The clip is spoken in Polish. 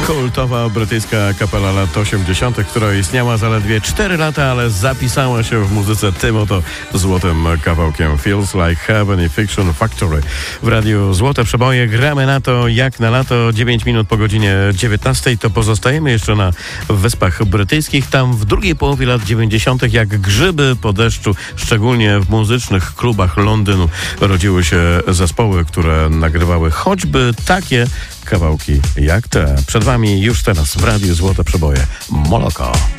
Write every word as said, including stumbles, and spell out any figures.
Kultowa brytyjska kapela lat osiemdziesiątych, która istniała zaledwie cztery lata, ale zapisała się w muzyce tym oto złotym kawałkiem Feels Like Heaven i Fiction Factory. W Radiu Złote Przeboje gramy na to jak na lato. dziewięć minut po godzinie dziewiętnastej. To pozostajemy jeszcze na Wyspach Brytyjskich. Tam w drugiej połowie lat dziewięćdziesiątych jak grzyby po deszczu, szczególnie w muzycznych klubach Londynu, rodziły się zespoły, które nagrywały choćby takie kawałki jak te. Przed wami już teraz w Radiu Złote Przeboje Moloko.